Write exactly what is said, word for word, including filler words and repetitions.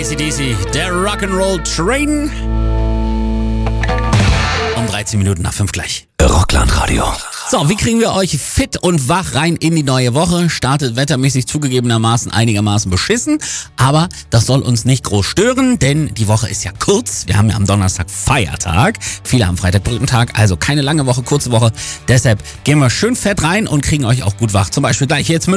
A C D C, der Rock'n'Roll Train. Um dreizehn Minuten nach fünf gleich. Rockland-Radio. So, wie kriegen wir euch fit und wach rein in die neue Woche? Startet wettermäßig zugegebenermaßen einigermaßen beschissen, aber das soll uns nicht groß stören, denn die Woche ist ja kurz. Wir haben ja am Donnerstag Feiertag, viele haben Freitag Brückentag, also keine lange Woche, kurze Woche. Deshalb gehen wir schön fett rein und kriegen euch auch gut wach. Zum Beispiel gleich jetzt mit